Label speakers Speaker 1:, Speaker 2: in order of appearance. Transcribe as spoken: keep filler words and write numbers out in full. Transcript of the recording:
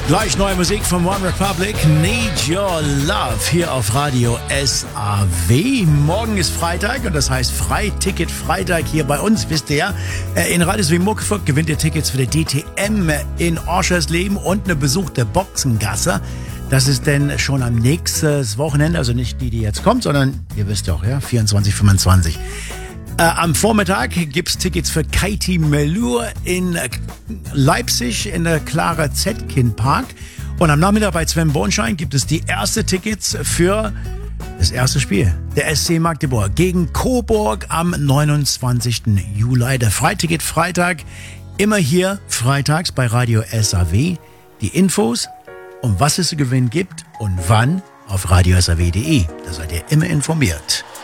Speaker 1: Gleich neue Musik von One Republic, Need Your Love, hier auf Radio S A W. Morgen ist Freitag und das heißt Freiticket Freitag hier bei uns, wisst ihr ja. In Radio S A W Muckefuck gewinnt ihr Tickets für die D T M in Oschersleben und eine besuchte Boxengasse. Das ist denn schon am nächsten Wochenende, also nicht die, die jetzt kommt, sondern ihr wisst ja auch, ja, vierundzwanzig, fünfundzwanzig. Äh, am Vormittag gibt's Tickets für Katie Melur in Leipzig in der Clara Zetkin Park. Und am Nachmittag bei Sven Bornschein gibt es die erste Tickets für das erste Spiel. Der S C Magdeburg gegen Coburg am neunundzwanzigsten Juli. Der Freiticket Freitag, immer hier freitags bei Radio S A W. Die Infos, um was es zu gewinnen gibt und wann auf radio s a w punkt d e. Da seid ihr immer informiert.